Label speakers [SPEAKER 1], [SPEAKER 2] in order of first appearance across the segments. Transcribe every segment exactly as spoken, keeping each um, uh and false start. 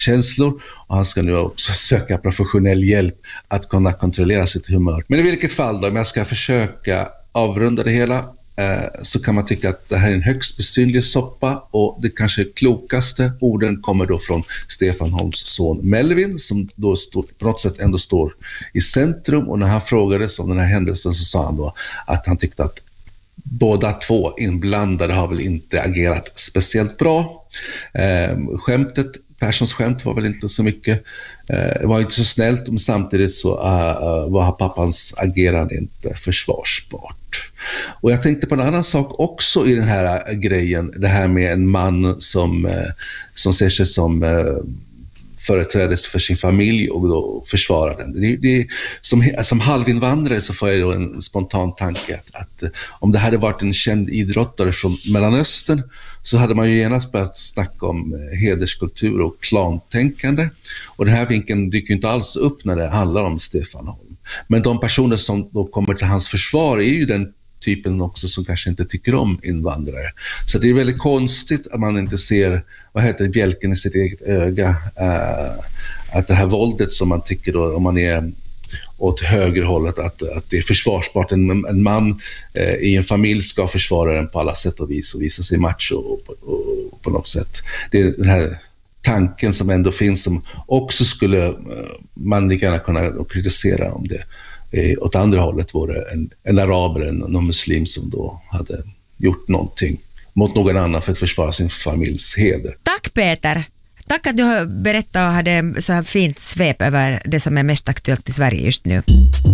[SPEAKER 1] känslor och han ska nu också söka professionell hjälp att kunna kontrollera sitt humör. Men i vilket fall då, om jag ska försöka avrunda det hela eh, så kan man tycka att det här är en högst besynlig soppa och det kanske klokaste orden kommer då från Stefan Holms son Melvin som då stod, på något sätt ändå står i centrum, och när han frågades om den här händelsen så sa han då att han tyckte att båda två inblandade har väl inte agerat speciellt bra. Eh, skämtet, Perssons skämt var väl inte så mycket, eh, var inte så snällt, men samtidigt så uh, var pappans agerande inte försvarsbart. Och jag tänkte på en annan sak också i den här grejen, det här med en man som, uh, som ser sig som uh, företrädes för sin familj och då försvarar den. Det, det, som, som halvinvandrare så får jag då en spontan tanke att, att om det hade varit en känd idrottare från Mellanöstern så hade man ju genast börjat snacka om hederskultur och klantänkande. Och den här vinkeln dyker inte alls upp när det handlar om Stefan Holm. Men de personer som då kommer till hans försvar är ju den typen också som kanske inte tycker om invandrare. Så det är väldigt konstigt att man inte ser, vad heter det, bjälken i sitt eget öga. Uh, att det här våldet som man tycker då, om man är åt högerhållet, att, att det är försvarsbart. En, en man uh, i en familj ska försvara den på alla sätt och vis och visa sig macho och, och, och, på något sätt. Det är den här tanken som ändå finns som också skulle uh, man lika gärna kunna kritisera om det. Åt andra hållet var det en, en araber, en, någon muslim som då hade gjort någonting mot någon annan för att försvara sin familjs heder.
[SPEAKER 2] Tack Peter. Tack att du har berättat och hade så här fint svep över det som är mest aktuellt i Sverige just nu.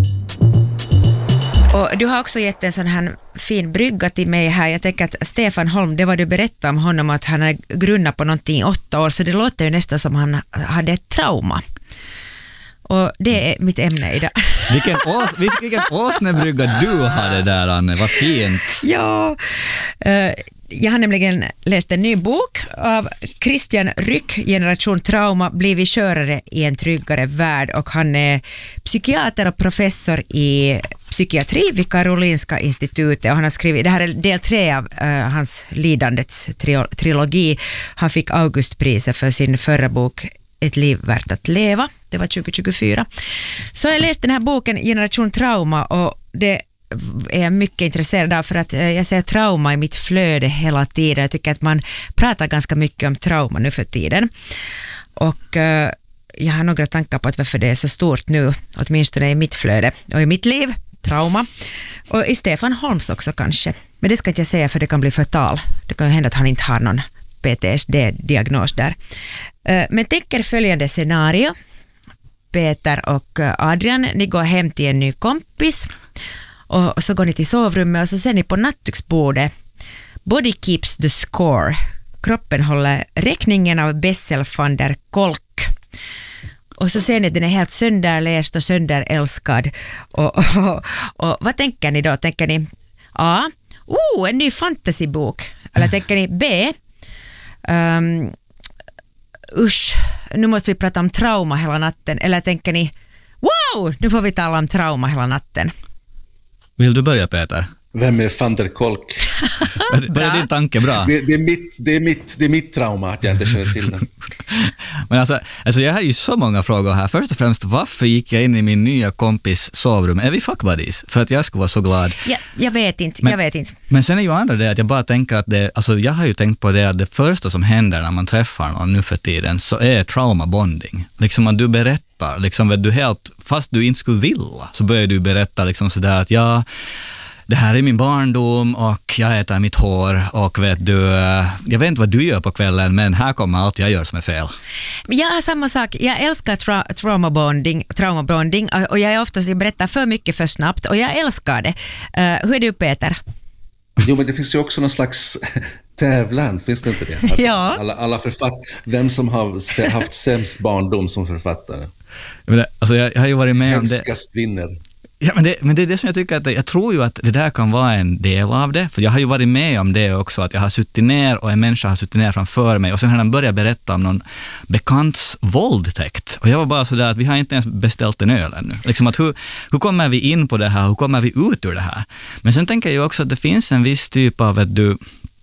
[SPEAKER 2] Och du har också gett en sån här fin brygga till mig här. Jag tänker att Stefan Holm, det var du berättade om honom att han har grunnat på någonting i åtta år, så det låter ju nästan som han hade ett trauma. Och det är mitt ämne idag.
[SPEAKER 3] Vilken, ås, vilken åsnebrygga du hade där, Anne. Vad fint.
[SPEAKER 2] Ja, eh, jag har nämligen läst en ny bok av Christian Ryck, Generation Trauma, blivit körare i en tryggare värld. Och han är psykiater och professor i psykiatri vid Karolinska institutet. Och han har skrivit, det här är del tre av uh, hans lidandets tri- trilogi. Han fick Augustpriset för sin förra bok Ett liv värt att leva. Det var tjugo tjugofyra. Så jag läste den här boken Generation Trauma och det är jag mycket intresserad av för att jag ser trauma i mitt flöde hela tiden. Jag tycker att man pratar ganska mycket om trauma nu för tiden. Och uh, jag har några tankar på att varför det är så stort nu, åtminstone i mitt flöde och i mitt liv, trauma. Och i Stefan Holms också kanske. Men det ska inte jag säga för det kan bli förtal. Det kan ju hända att han inte har någon P T S D-diagnos där. Men tänker följande scenario. Peter och Adrian, ni går hem till en ny kompis och så går ni till sovrummet och så ser ni på nattduksbordet Body keeps the score. Kroppen håller räkningen av Bessel van der Kolk. Och så ser ni att den är helt sönderläst och sönderälskad. Och, och, och, och vad tänker ni då? Tänker ni A. Oh, en ny fantasybok. Eller tänker ni B. Um, usch, nu måste vi prata om trauma hela natten. Eller tänker ni, wow, nu får vi tala om trauma hela natten.
[SPEAKER 3] Vill du börja, Peter?
[SPEAKER 1] Vem är van der Kolk?
[SPEAKER 3] Börjar din tanke bra?
[SPEAKER 1] Det, det, är mitt, det, är mitt, det är mitt trauma att jag inte känner till den.
[SPEAKER 3] Men alltså, alltså jag har ju så många frågor här. Först och främst, varför gick jag in i min nya kompis sovrum? Är vi fuck buddies? För att jag skulle vara så glad.
[SPEAKER 2] Ja, jag vet inte,
[SPEAKER 3] men,
[SPEAKER 2] jag vet inte.
[SPEAKER 3] Men sen är ju andra det att jag bara tänker att det, alltså jag har ju tänkt på det att det första som händer när man träffar någon nu för tiden så är trauma bonding. Liksom att du berättar, liksom du helt, fast du inte skulle vilja, så börjar du berätta liksom sådär att ja, det här är min barndom och jag äter mitt hår och vet du, jag vet inte vad du gör på kvällen men här kommer allt jag gör som är fel.
[SPEAKER 2] Jag har samma sak, jag älskar tra- trauma bonding, trauma bonding och jag är oftast, jag berättar för mycket för snabbt och jag älskar det. Uh, hur är du, Peter?
[SPEAKER 1] Jo, men det finns ju också någon slags tävlan, finns det inte det? Att
[SPEAKER 2] ja.
[SPEAKER 1] Alla, alla författare, vem som har haft sämst barndom som författare.
[SPEAKER 3] Men det, alltså jag, jag har ju varit med om det.
[SPEAKER 1] Älskast vinner.
[SPEAKER 3] Ja, men det, men det är det som jag tycker att, jag tror ju att det där kan vara en del av det, för jag har ju varit med om det också, att jag har suttit ner och en människa har suttit ner framför mig och sen har han börjat berätta om någon bekants våldtäkt och jag var bara sådär att vi har inte ens beställt en öl ännu. Liksom att hur, hur kommer vi in på det här, hur kommer vi ut ur det här? Men sen tänker jag också att det finns en viss typ av att du,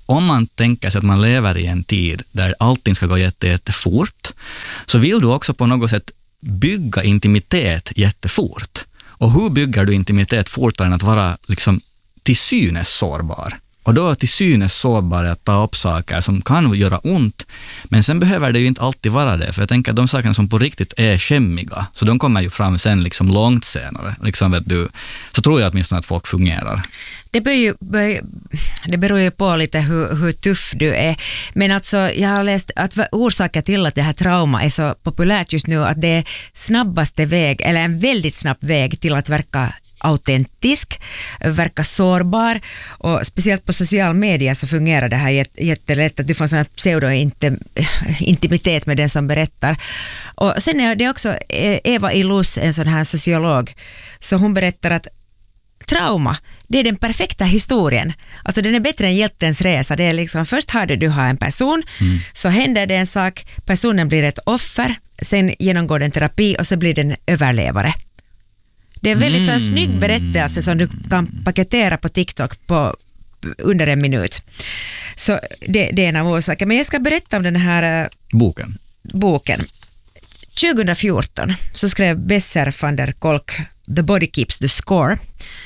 [SPEAKER 3] om man tänker sig att man lever i en tid där allting ska gå jätte, jättefort, så vill du också på något sätt bygga intimitet jättefort. Och hur bygger du intimitet fortare än att vara liksom till synes sårbar? Och då till synes sårbar att ta upp saker som kan göra ont, men sen behöver det ju inte alltid vara det, för jag tänker att de sakerna som på riktigt är skämmiga, så de kommer ju fram sen liksom långt senare. Liksom, vet du, så tror jag åtminstone att folk fungerar.
[SPEAKER 2] Det beror ju, det beror ju på lite hur, hur tuff du är. Men alltså, jag har läst att orsaken till att det här trauma är så populärt just nu, att det är snabbaste väg, eller en väldigt snabb väg till att verka autentisk, verka sårbar, och speciellt på social media så fungerar det här jättelätt att du får en sån här pseudo-intimitet med den som berättar. Och sen är det också Eva Illouz, en sån här sociolog, så hon berättar att trauma, det är den perfekta historien. Alltså den är bättre än hjältens resa. Det är liksom, först har du, du har en person, mm. så händer det en sak, personen blir ett offer, sen genomgår den terapi och så blir den överlevare. Det är en väldigt mm. så snygg berättelse som du kan paketera på TikTok på under en minut. Så det, det är en av orsakerna. Men jag ska berätta om den här
[SPEAKER 3] boken.
[SPEAKER 2] boken. tjugo fjorton så skrev Besser van der Kolk The Body Keeps the Score.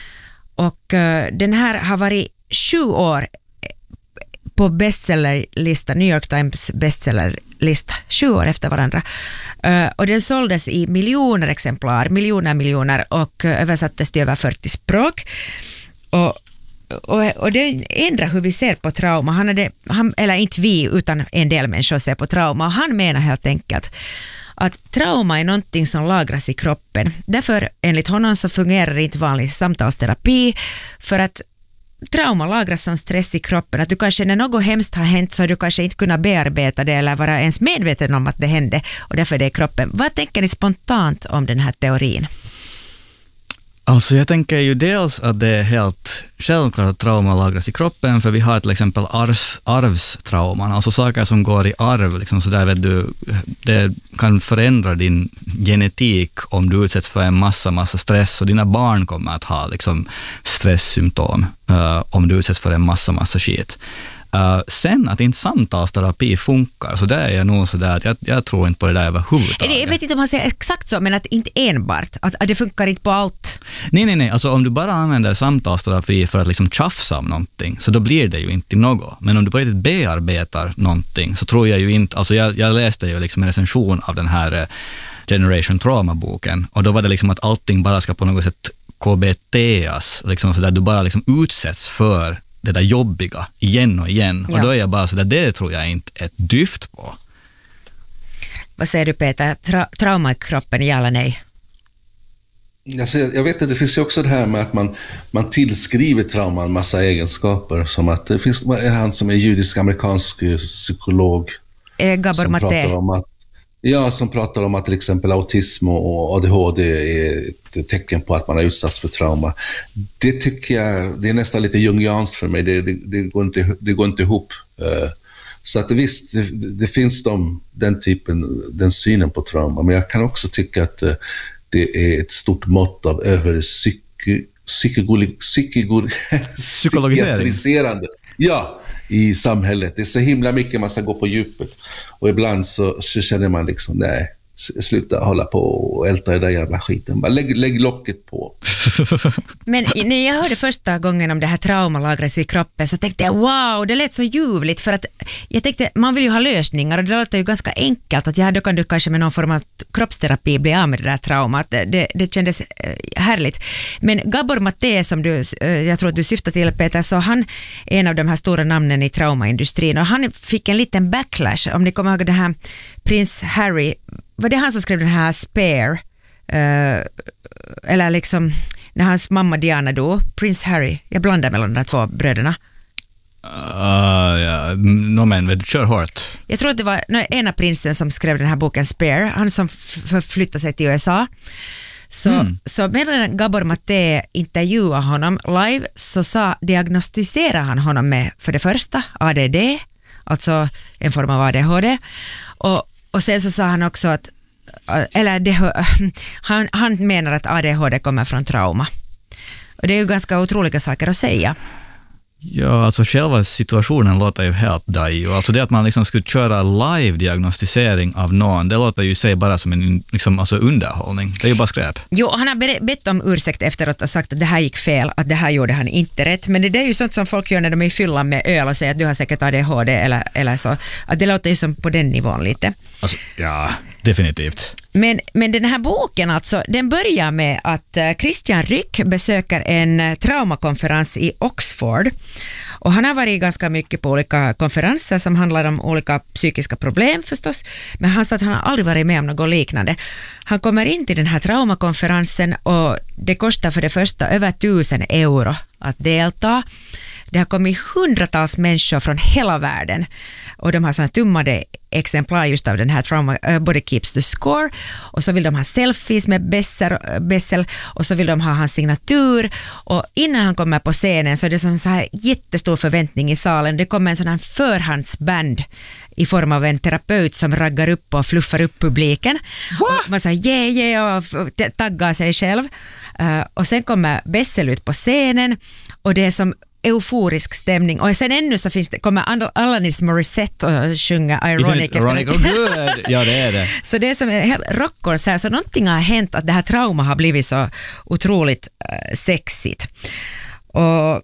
[SPEAKER 2] Och uh, den här har varit sju år på bestsellerlista, New York Times bestsellerlista, sju år efter varandra. Uh, och den såldes i miljoner exemplar, miljoner miljoner, och uh, översattes till över fyrtio språk. Och, och, och det ändrar hur vi ser på trauma. Han hade, han, eller inte vi, utan en del människor ser på trauma. Och han menar helt enkelt att trauma är någonting som lagras i kroppen. Därför enligt honom så fungerar inte vanlig samtalsterapi, för att trauma lagras som stress i kroppen. Att du kanske när något hemskt har hänt så har du kanske inte kunnat bearbeta det eller vara ens medveten om att det hände, och därför är det i kroppen. Vad tänker ni spontant om den här teorin?
[SPEAKER 3] Alltså jag tänker ju dels att det är helt självklart att trauma lagras i kroppen, för vi har till exempel arvs, arvstrauman, alltså saker som går i arv, liksom så där, vet du, det kan förändra din genetik om du utsätts för en massa, massa stress, och dina barn kommer att ha liksom stresssymptom uh, om du utsätts för en massa, massa skit. Uh, sen att inte samtalsterapi funkar, så där är jag nog så där att jag, jag tror inte på det där överhuvudtaget.
[SPEAKER 2] Jag vet inte om man säger exakt så, men att inte enbart, att, att det funkar inte på allt.
[SPEAKER 3] Nej, nej, nej, alltså om du bara använder samtalsterapi för att liksom tjafsa om någonting, så då blir det ju inte något. Men om du på riktigt bearbetar någonting, så tror jag ju inte, alltså jag, jag läste ju liksom en recension av den här uh, Generation Trauma-boken, och då var det liksom att allting bara ska på något sätt K B T-as, liksom så där du bara liksom utsätts för det där jobbiga igen och igen. Ja. Och då är jag bara så där, det tror jag inte ett dyft på.
[SPEAKER 2] Vad säger du, Peter? Tra- trauma i kroppen, ja eller nej?
[SPEAKER 1] Alltså, jag vet att det finns ju också det här med att man, man tillskriver trauma en massa egenskaper, som att det finns är han som är judisk-amerikansk psykolog
[SPEAKER 2] eh, Gabor Maté.
[SPEAKER 1] Ja, som pratar om att till exempel autism och A D H D är ett tecken på att man har utsatts för trauma. Det tycker jag, det är nästan lite jungianskt för mig. Det, det, det, går, inte, det går inte ihop. Så att visst, det, det finns de, den typen, den synen på trauma. Men jag kan också tycka att det är ett stort mått av över psyki, psykologi, psykologi, psykiatriserande. Ja, i samhället. Det är så himla mycket man ska gå på djupet. Och ibland så, så känner man liksom, nej, sluta hålla på och älta det där jävla skiten. Bara lägg, lägg locket på.
[SPEAKER 2] Men när jag hörde första gången om det här traumalagret i kroppen, så tänkte jag, wow, det lät så ljuvligt, för att jag tänkte, man vill ju ha lösningar, och det låter ju ganska enkelt att ja, då kan du kanske med någon form av kroppsterapi bli av med det där traumat. Det, det kändes härligt. Men Gabor Maté, som du, jag tror att du syftar till, Peter, så han är en av de här stora namnen i traumaindustrin, och han fick en liten backlash. Om ni kommer ihåg det här prins Harry, var det han som skrev den här Spare, uh, eller liksom när hans mamma Diana dog, prins Harry, jag blandar mellan de här två bröderna.
[SPEAKER 3] Uh, ja, no, men kör hårt.
[SPEAKER 2] Jag tror att det var no, ena prinsen som skrev den här boken Spare, han som förflyttade sig till U S A. Så, mm. så medan Gabor Maté intervjuade honom live, så sa, diagnostiserade han honom med för det första A D D, alltså en form av A D H D, och Och sen så sa han också att, eller det, han, han menar att A D H D kommer från trauma. Och det är ju ganska otroliga saker att säga.
[SPEAKER 3] Ja, alltså själva situationen låter ju helt dajo. Alltså det att man liksom skulle köra live-diagnostisering av någon, det låter ju sig bara som en liksom, alltså underhållning. Det är ju bara skräp.
[SPEAKER 2] Jo, han har bett om ursäkt efteråt och sagt att det här gick fel, att det här gjorde han inte rätt. Men det, det är ju sånt som folk gör när de är i fyllan med öl och säger att du har säkert A D H D eller, eller så. Att det låter ju som på den nivån lite.
[SPEAKER 3] Alltså, ja, definitivt.
[SPEAKER 2] Men, men den här boken alltså, den börjar med att Christian Ryck besöker en traumakonferens i Oxford. Och han har varit ganska mycket på olika konferenser som handlar om olika psykiska problem förstås. Men han sa att han har aldrig varit med om något liknande. Han kommer in till den här traumakonferensen och det kostar för det första över tusen euro att delta. Det har kommit hundratals människor från hela världen och de har sådana tummade exemplar just av den här Trauma uh, Body Keeps the Score och så vill de ha selfies med Bessel, Bessel och så vill de ha hans signatur och innan han kommer på scenen så är det som så här jättestor förväntning i salen. Det kommer en sån här förhandsband i form av en terapeut som raggar upp och fluffar upp publiken. Och man säger yeah, yeah och taggar sig själv. Uh, och sen kommer Bessel ut på scenen och det är som euforisk stämning och sen ännu så finns det, kommer Alanis Morissette och sjunga Ironic.
[SPEAKER 3] Ironic, oh good. Ja, det är det.
[SPEAKER 2] Så det är som en rockkonsert, så någonting har hänt att det här trauma har blivit så otroligt uh, sexigt. Och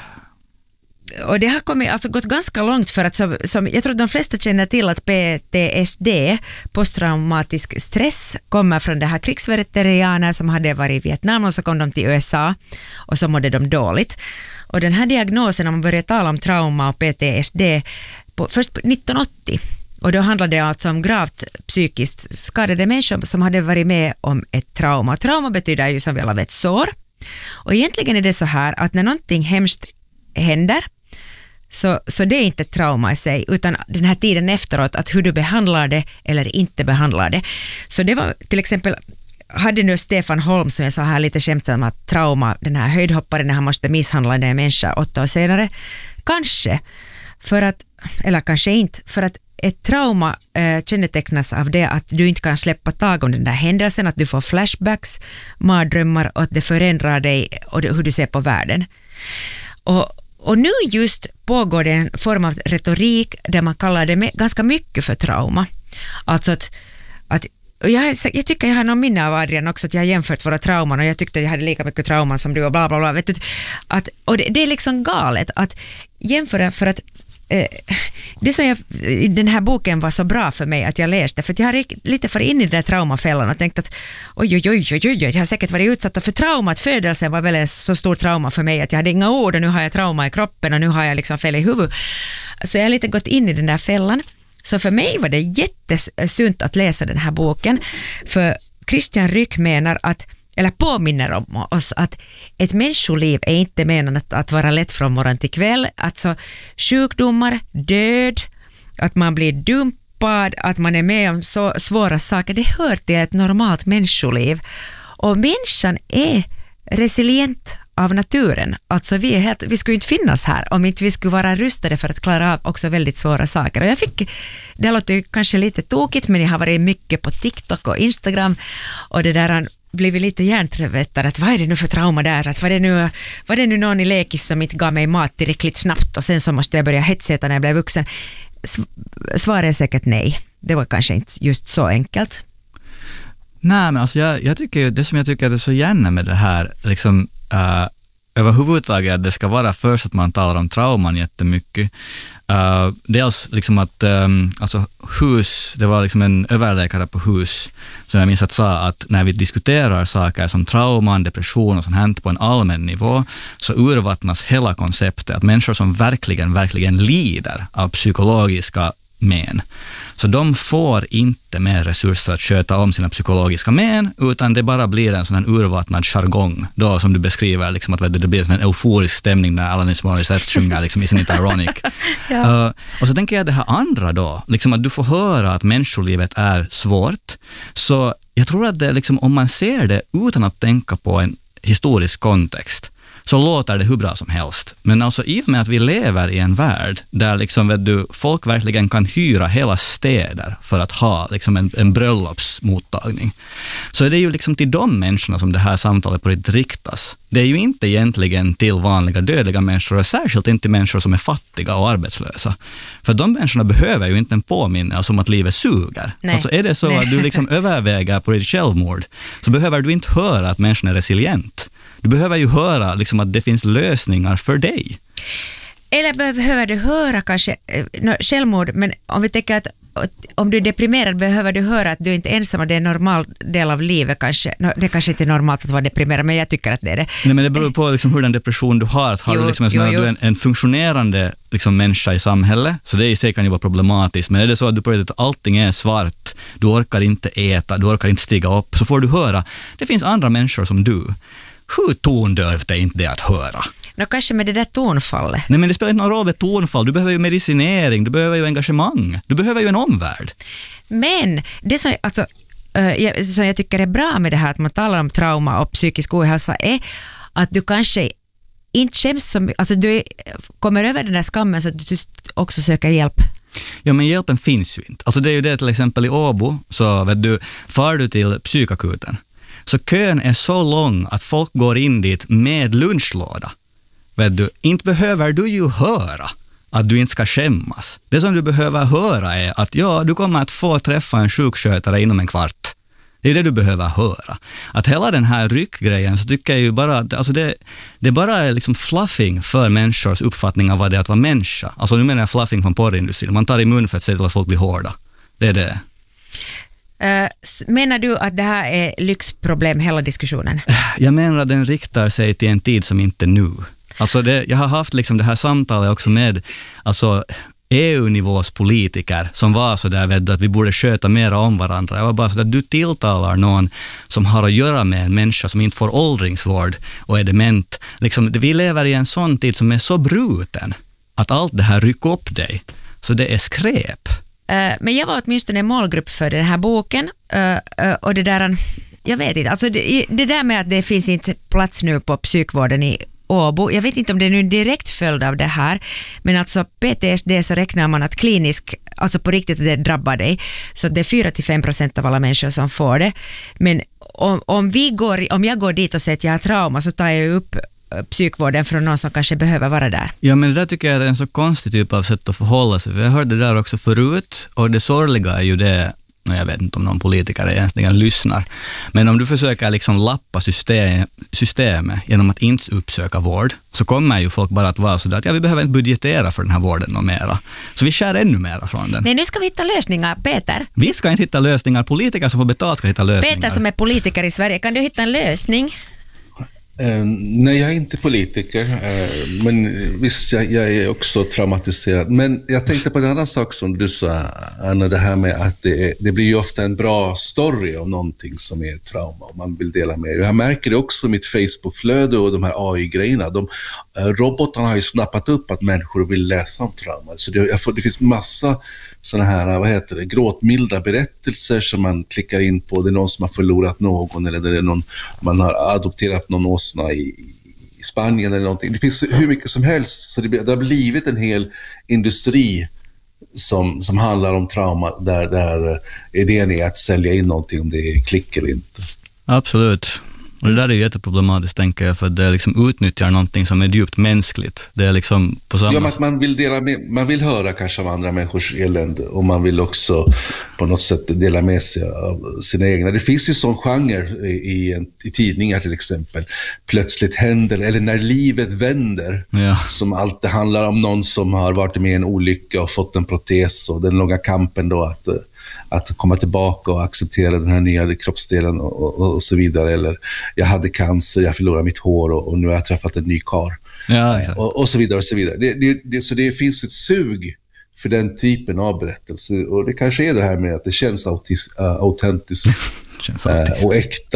[SPEAKER 2] Och det har kommit, alltså gått ganska långt för att som, som, jag tror att de flesta känner till att P T S D, posttraumatisk stress, kommer från det här krigsveteraner som hade varit i Vietnam och så kom de till U S A och så mådde de dåligt. Och den här diagnosen, när man började tala om trauma och P T S D på, först nittonhundraåttio, och då handlade det alltså om gravt psykiskt skadade människor som hade varit med om ett trauma. Trauma betyder ju som vi alla vet sår. Och egentligen är det så här att när någonting hemskt händer Så, så det är inte trauma i sig, utan den här tiden efteråt, att hur du behandlar det eller inte behandlar det. Så det var till exempel, hade nu Stefan Holm, som jag sa här lite skämtsamt, att trauma, den här höjdhopparen när han måste misshandla en människa åtta år senare, kanske, för att, eller kanske inte, för att ett trauma äh, kännetecknas av det att du inte kan släppa tag om den där händelsen, att du får flashbacks, mardrömmar och att det förändrar dig och det, hur du ser på världen. Och Och nu just pågår det en form av retorik där man kallar det med, ganska mycket för trauma. Alltså att, att jag, jag tycker jag har någon minne av Adrian också, att jag har jämfört våra trauman och jag tyckte jag hade lika mycket trauman som du och bla bla bla. Vet du, att, och det, det är liksom galet att jämföra, för att eh, det som jag, den här boken var så bra för mig att jag läste, för att jag har lite för in i den där traumafällan och tänkt att oj, oj, oj, oj, oj, jag har säkert varit utsatt för trauma, att födelsen var väl en så stor trauma för mig att jag hade inga ord och nu har jag trauma i kroppen och nu har jag liksom fel i huvudet. Så jag har lite gått in i den där fällan. Så för mig var det jättesunt att läsa den här boken, för Christian Ryck menar att, eller påminner om oss att ett människoliv är inte menat att vara lätt från morgon till kväll. Alltså sjukdomar, död, att man blir dumpad, att man är med om så svåra saker, det hör till ett normalt människoliv. Och människan är resilient av naturen. Alltså vi, är helt, vi skulle inte finnas här om inte vi skulle vara rustade för att klara av också väldigt svåra saker. Och jag fick, det låter ju kanske lite tokigt, men jag har varit mycket på TikTok och Instagram och det där har blivit lite hjärntvättad, att vad är det nu för trauma där? Att var det nu, var det nu någon i lekis som inte gav mig mat tillräckligt snabbt och sen så måste jag börja hetsäta när jag blev vuxen? Svaret är säkert nej. Det var kanske inte just så enkelt.
[SPEAKER 3] Nej, men alltså jag, jag tycker ju, det som jag tycker är så gärna med det här, liksom uh, överhuvudtaget att det ska vara först att man talar om trauman jättemycket. Uh, dels liksom att um, alltså hus, det var liksom en överläkare på hus som jag minns att sa att när vi diskuterar saker som trauman, depression och sånt hänt på en allmän nivå, så urvattnas hela konceptet att människor som verkligen, verkligen lider av psykologiska men, så de får inte mer resurser att sköta om sina psykologiska men, utan det bara blir en sån här urvattnad jargong då, som du beskriver, liksom att det blir en sån euforisk stämning när Alanis Morissette sjunger liksom, Isn't it ironic? Ja. Uh, och så tänker jag det här andra då, liksom att du får höra att människolivet är svårt, så jag tror att det liksom, om man ser det utan att tänka på en historisk kontext, så låter det hur bra som helst. Men alltså i och med att vi lever i en värld där liksom, vet du, folk verkligen kan hyra hela städer för att ha liksom en, en bröllopsmottagning, så är det ju liksom till de människorna som det här samtalet på riktigt riktas. Det är ju inte egentligen till vanliga dödliga människor, och särskilt inte människor som är fattiga och arbetslösa. För de människorna behöver ju inte en påminnelse om att livet suger. Nej. Alltså är det så Nej. att du liksom överväger på ditt självmord, så behöver du inte höra att människan är resilient. Du behöver ju höra liksom att det finns lösningar för dig.
[SPEAKER 2] Eller behöver du höra kanske no, självmord, men om vi tänker att om du är deprimerad behöver du höra att du inte är ensam och det är en normal del av livet kanske. No, det kanske inte är normalt att vara deprimerad, men jag tycker att det är det.
[SPEAKER 3] Nej, men det beror på liksom hur den depression du har. Att har jo, du liksom en, jo, jo. Du är en, en funktionerande liksom människa i samhället, så det i sig kan ju vara problematiskt. Men är det så att du på att allting är svart, du orkar inte äta, du orkar inte stiga upp, så får du höra, det finns andra människor som du. Hur tondövt är inte det att höra?
[SPEAKER 2] Nå, kanske med det där tonfallet.
[SPEAKER 3] Nej, men det spelar inte någon roll med tonfall. Du behöver ju medicinering, du behöver ju engagemang, du behöver ju en omvärld.
[SPEAKER 2] Men det som, alltså, äh, som jag tycker är bra med det här att man talar om trauma och psykisk ohälsa är att du kanske inte skäms som, alltså du kommer över den där skammen så att du också söker hjälp.
[SPEAKER 3] Ja, men hjälpen finns ju inte. Alltså det är ju det till exempel i Åbo, så vet du, far du till psykakuten, så kön är så lång att folk går in dit med lunchlåda. Vet du, inte behöver du ju höra att du inte ska skämmas. Det som du behöver höra är att ja, du kommer att få träffa en sjukskötare inom en kvart. Det är det du behöver höra. Att hela den här ryckgrejen, så tycker jag ju bara att alltså det, det bara är liksom fluffing för människors uppfattning av vad det är att vara människa. Alltså nu menar jag fluffing från porrindustrin. Man tar i mun för att se till att folk blir hårda. Det är det.
[SPEAKER 2] Uh, menar du att det här är lyxproblem, hela diskussionen?
[SPEAKER 3] Jag menar att den riktar sig till en tid som inte nu. Alltså det, jag har haft liksom det här samtalet också med alltså E U-nivås politiker som var så där vet du, att vi borde sköta mera om varandra. Jag var bara så att du tilltalar någon som har att göra med en människa som inte får åldringsvård och är dement. Liksom, vi lever i en sån tid som är så bruten att allt det här rycker upp dig. Så det är skräp.
[SPEAKER 2] Uh, men jag var åtminstone en målgrupp för den här boken uh, uh, och det där, jag vet inte, alltså det, det där med att det finns inte plats nu på psykvården i Åbo. Jag vet inte om det är en direkt följd av det här, men alltså P T S D så räknar man att klinisk, alltså på riktigt det drabbar dig, så det är fyra till fem procent av alla människor som får det. Men om, om, vi går, om jag går dit och säger att jag har trauma, så tar jag upp psykvården från någon som kanske behöver vara där.
[SPEAKER 3] Ja, men det där tycker jag är en så konstig typ av sätt att förhålla sig. För jag hörde det där också förut, och det sorgliga är ju det, jag vet inte om någon politiker egentligen lyssnar, men om du försöker liksom lappa system, systemet genom att inte uppsöka vård, så kommer ju folk bara att vara så att ja, vi behöver inte budgetera för den här vården och mera. Så vi skär ännu mera från den.
[SPEAKER 2] Nej, nu ska vi hitta lösningar, Peter.
[SPEAKER 3] Vi ska inte hitta lösningar, politiker som får betalt ska hitta lösningar.
[SPEAKER 2] Peter som är politiker i Sverige, kan du hitta en lösning?
[SPEAKER 1] Uh, nej, jag är inte politiker, uh, men visst, jag, jag är också traumatiserad. Men jag tänkte på en annan sak som du sa, Anna, det här med att det, är, det blir ju ofta en bra story om någonting som är trauma och man vill dela med. Jag märker det också i mitt Facebook-flöde och de här A I-grejerna. De, uh, robotarna har ju snappat upp att människor vill läsa om trauma. Så det, jag får, det finns massa sådana här, vad heter det, gråtmilda berättelser som man klickar in på. Det är någon som har förlorat någon, eller det är någon, man har adopterat någon åsna i, i Spanien eller någonting. Det finns hur mycket som helst, så det, det har blivit en hel industri som, som handlar om trauma, där, där idén är att sälja in någonting om det är klick eller inte.
[SPEAKER 3] Absolut. Och det där är ju jätteproblematiskt, tänker jag, för att det liksom utnyttjar någonting som är djupt mänskligt. Det är liksom på samma...
[SPEAKER 1] Ja, men att man vill dela med, man vill höra kanske av andra människors elände, och man vill också på något sätt dela med sig av sina egna. Det finns ju sån genre i, i, i tidningar till exempel. Plötsligt händer, eller när livet vänder,
[SPEAKER 3] ja.
[SPEAKER 1] Som alltid handlar om någon som har varit med i en olycka och fått en protes, och den långa kampen då att att komma tillbaka och acceptera den här nya kroppsdelen och, och, och så vidare. Eller jag hade cancer, jag förlorade mitt hår och, och nu har jag träffat en ny karl.
[SPEAKER 3] Ja,
[SPEAKER 1] och, och så vidare och så vidare. Det, det, det, så det finns ett sug för den typen av berättelse, och det kanske är det här med att det känns autis, uh, autentiskt uh, och äkta.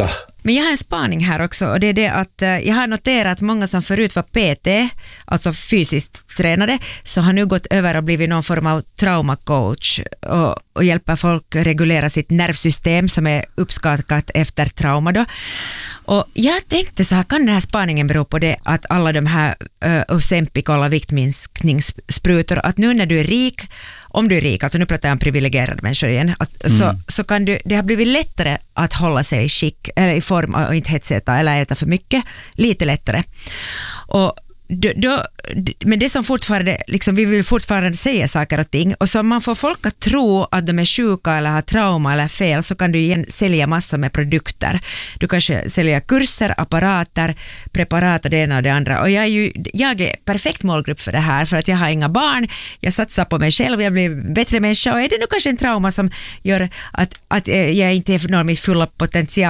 [SPEAKER 2] Men jag har en spaning här också, och det är det att eh, jag har noterat att många som förut var P T, alltså fysiskt tränade, så har nu gått över och blivit någon form av traumacoach och, och hjälper folk regulera sitt nervsystem som är uppskattat efter trauma då. Och jag tänkte så här, kan den här spaningen bero på det att alla de här uh, Ozempic och alla viktminskningssprutor, att nu när du är rik, om du är rik, alltså nu pratar jag om privilegierade människor igen, att, mm. så, så kan du, det har blivit lättare att hålla sig i skick, eller i form och inte hetsäta eller äta för mycket, lite lättare. Och Då, då, men det som fortfarande, liksom, vi vill fortfarande säga saker och ting, och så om man får folk att tro att de är sjuka eller har trauma eller fel, så kan du igen sälja massor med produkter. Du kanske säljer kurser, apparater, preparat och det ena och det andra, och jag är ju jag är perfekt målgrupp för det här, för att jag har inga barn, jag satsar på mig själv, jag blir bättre människa, och är det nu kanske en trauma som gör att, att jag inte är enormt full av potential